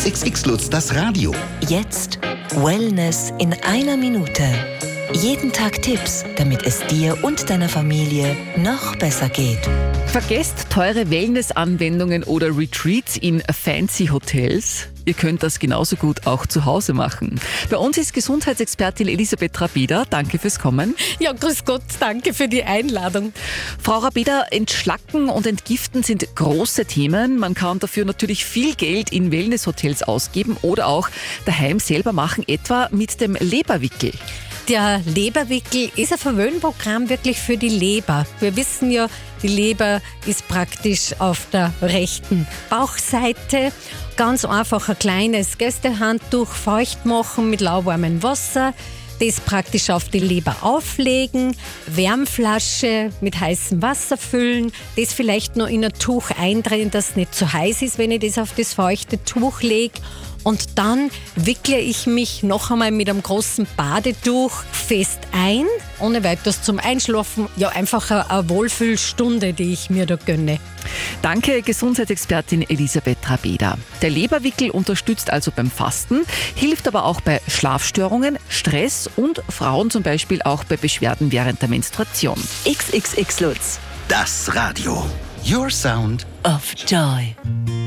XXX Lutz, das Radio. Jetzt Wellness in einer Minute. Jeden Tag Tipps, damit es dir und deiner Familie noch besser geht. Vergesst teure Wellness-Anwendungen oder Retreats in fancy Hotels. Ihr könnt das genauso gut auch zu Hause machen. Bei uns ist Gesundheitsexpertin Elisabeth Rabeda. Danke fürs Kommen. Ja, grüß Gott, danke für die Einladung. Frau Rabeda, Entschlacken und Entgiften sind große Themen. Man kann dafür natürlich viel Geld in Wellnesshotels ausgeben oder auch daheim selber machen, etwa mit dem Leberwickel. Der Leberwickel ist ein Verwöhnprogramm wirklich für die Leber. Wir wissen ja, die Leber ist praktisch auf der rechten Bauchseite. Ganz einfach ein kleines Gästehandtuch feucht machen mit lauwarmem Wasser. Das praktisch auf die Leber auflegen, Wärmflasche mit heißem Wasser füllen, das vielleicht noch in ein Tuch eindrehen, dass es nicht zu heiß ist, wenn ich das auf das feuchte Tuch lege. Und dann wickle ich mich noch einmal mit einem großen Badetuch fest ein, ohne weiteres zum Einschlafen. Ja, einfach eine Wohlfühlstunde, die ich mir da gönne. Danke, Gesundheitsexpertin Elisabeth Rabeda. Der Leberwickel unterstützt also beim Fasten, hilft aber auch bei Schlafstörungen, Stress und Frauen zum Beispiel auch bei Beschwerden während der Menstruation. XXX Lutz. Das Radio. Your Sound of Joy.